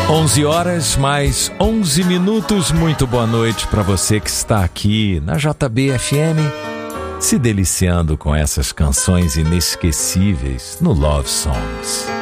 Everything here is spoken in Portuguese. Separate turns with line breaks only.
11 horas mais 11 minutos. Muito boa noite para você que está aqui na JB-FM, se deliciando com essas canções inesquecíveis no Love Songs.